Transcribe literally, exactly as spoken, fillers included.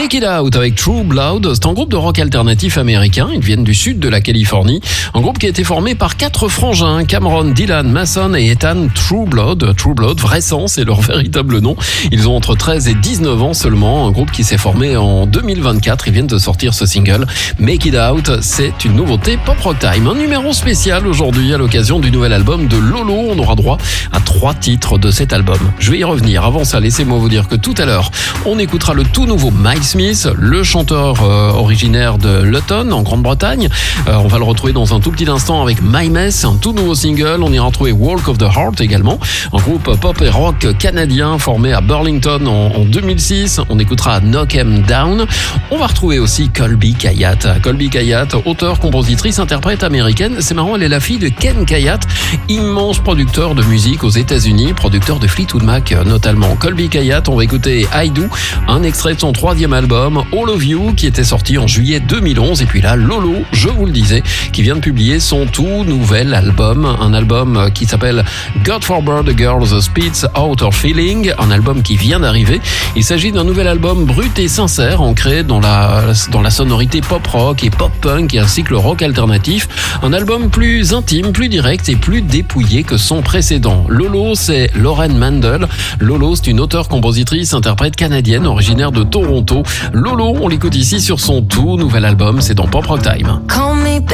Make It Out avec True Blood, c'est un groupe de rock alternatif américain, ils viennent du sud de la Californie, un groupe qui a été formé par quatre frangins, Cameron, Dylan, Mason et Ethan True Blood. True Blood, vrai sang, c'est leur véritable nom. Ils ont entre treize et dix-neuf ans seulement, un groupe qui s'est formé en deux mille vingt-quatre, ils viennent de sortir ce single. Make It Out, c'est une nouveauté Pop Rock Time. Un numéro spécial aujourd'hui à l'occasion du nouvel album de Lolo, on aura droit à trois titres de cet album. Je vais y revenir, avant ça laissez-moi vous dire que tout à l'heure, on écoutera le tout nouveau Miles Smith, le chanteur euh, originaire de Luton en Grande-Bretagne. Euh, on va le retrouver dans un tout petit instant avec My Mess, un tout nouveau single. On ira retrouver Walk of the Heart également, un groupe pop et rock canadien formé à Burlington en, en deux mille six. On écoutera Knock 'Em Down. On va retrouver aussi Colby Kayat. Colby Kayat, auteure, compositrice, interprète américaine. C'est marrant, elle est la fille de Ken Kayat, immense producteur de musique aux États-Unis, producteur de Fleetwood Mac notamment. Colby Kayat, on va écouter I Do, un extrait de son troisième album, All of You, qui était sorti en juillet deux mille onze. Et puis là, Lolo, je vous le disais, qui vient de publier son tout nouvel album, un album qui s'appelle God Forbid a Girl's Spits Out Her Feeling, un album qui vient d'arriver. Il s'agit d'un nouvel album brut et sincère, ancré dans la, dans la sonorité pop-rock et pop-punk ainsi que le rock alternatif. Un album plus intime, plus direct et plus dépouillé que son précédent. Lolo, c'est Lauren Mandel. Lolo, c'est une auteure, compositrice, interprète canadienne originaire de Toronto. Lolo, on l'écoute ici sur son tout nouvel album, c'est dans Pop Rock Time. Call me